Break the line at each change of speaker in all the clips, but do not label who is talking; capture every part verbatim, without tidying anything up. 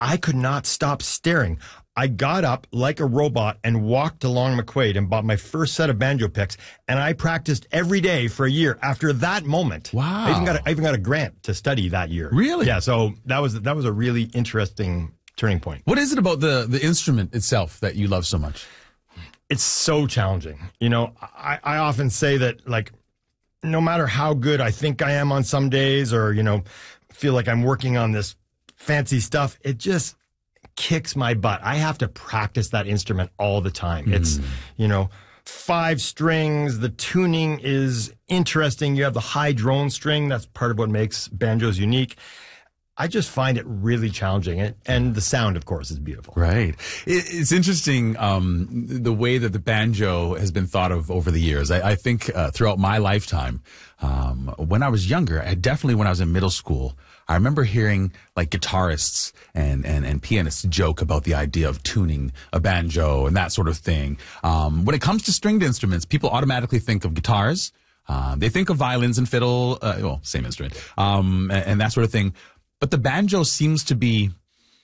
I could not stop staring. I got up like a robot and walked along McQuaid and bought my first set of banjo picks, and I practiced every day for a year. After that moment,
wow!
I even got a, I even got a grant to study that year.
Really?
Yeah. So that was that was a really interesting turning point.
What is it about the the instrument itself that you love so much?
It's so challenging. You know, I, I often say that, like, no matter how good I think I am on some days, or you know, feel like I'm working on this fancy stuff, it just kicks my butt. I have to practice that instrument all the time. Mm. It's, you know, five strings. The tuning is interesting. You have the high drone string. That's part of what makes banjos unique. I just find it really challenging. It, and the sound, of course, is beautiful.
Right. It, it's interesting, um, the way that the banjo has been thought of over the years. I, I think uh, throughout my lifetime, um, when I was younger, I definitely when I was in middle school, I remember hearing like guitarists and, and, and pianists joke about the idea of tuning a banjo and that sort of thing. Um, when it comes to stringed instruments, people automatically think of guitars. Uh, they think of violins and fiddle, uh, well, same instrument, um, and, and that sort of thing. But the banjo seems to be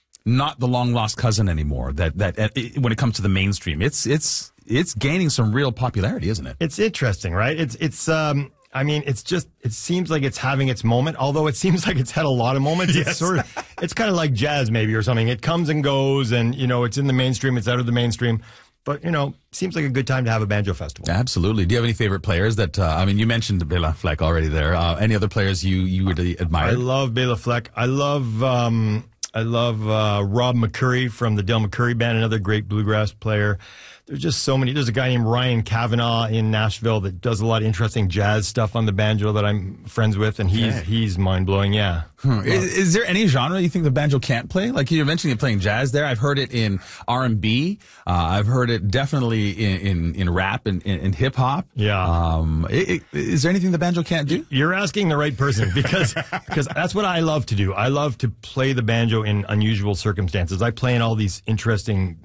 not the long lost cousin anymore. That that uh, it, when it comes to the mainstream, it's it's it's gaining some real popularity, isn't it?
It's interesting, right? It's it's. Um, I mean, it's just. It seems like it's having its moment. Although it seems like it's had a lot of moments.
Yes.
It's sort of. It's kind of like jazz, maybe, or something. It comes and goes, and you know, it's in the mainstream. It's out of the mainstream. But, you know, seems like a good time to have a banjo festival.
Absolutely. Do you have any favorite players that, uh, I mean, you mentioned Bela Fleck already there. Uh, any other players you, you really admire?
I love Bela Fleck. I love, um, I love, uh, Rob McCurry from the Del McCurry Band, another great bluegrass player. There's just so many. There's a guy named Ryan Kavanaugh in Nashville that does a lot of interesting jazz stuff on the banjo that I'm friends with, and he's,
okay.
he's mind-blowing, yeah.
Hmm. Is, is there any genre you think the banjo can't play? Like you mentioned, you're playing jazz there. I've heard it in R and B. Uh, I've heard it definitely in, in, in rap and in, in hip hop.
Yeah.
Um, it, it, is there anything the banjo can't do?
You're asking the right person because because that's what I love to do. I love to play the banjo in unusual circumstances. I play in all these interesting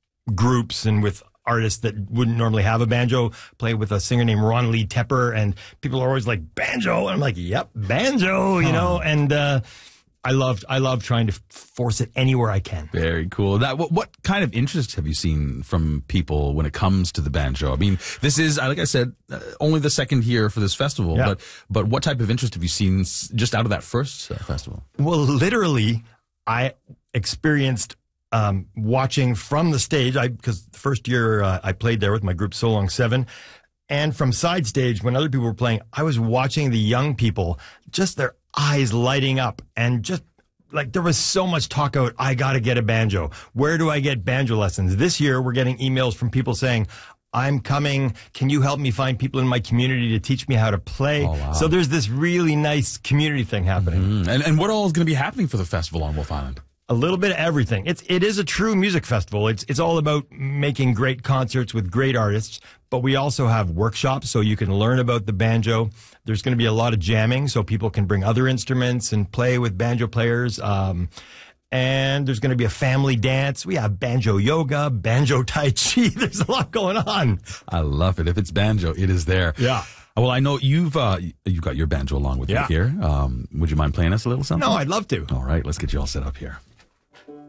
groups and with artists that wouldn't normally have a banjo. Play with a singer named Ron Lee Tepper, and people are always like, banjo? And I'm like, yep, banjo, you huh. know, and uh, I love I love trying to force it anywhere I can.
Very cool. That what, what kind of interest have you seen from people when it comes to the banjo? I mean, this is, like I said, uh, only the second year for this festival, yeah. but but what type of interest have you seen just out of that first uh, festival?
Well, literally, I experienced Um, watching from the stage, I because the first year uh, I played there with my group So Long Seven, and from side stage when other people were playing, I was watching the young people, just their eyes lighting up, and just like there was so much talk about, I got to get a banjo. Where do I get banjo lessons? This year we're getting emails from people saying, I'm coming. Can you help me find people in my community to teach me how to play?
Oh, wow.
So there's this really nice community thing happening.
Mm-hmm. And and what all is going to be happening for the festival on Wolfe Island?
A little bit of everything. It's it is a true music festival. It's it's all about making great concerts with great artists, but we also have workshops so you can learn about the banjo. There's going to be a lot of jamming so people can bring other instruments and play with banjo players. Um, and there's going to be a family dance. We have banjo yoga, banjo tai chi. There's a lot going on.
I love it. If it's banjo, it is there.
Yeah.
Well, I know you've uh, you've got your banjo along with
yeah.
you here. Um, would you mind playing us a little something?
No, I'd love to.
All right, let's get you all set up here.